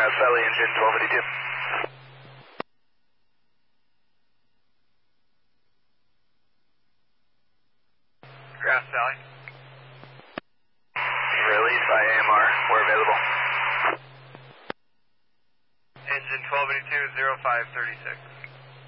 Grass Valley engine 1282. Grass Valley. Release by AMR. We're available. Engine 1282, 0536.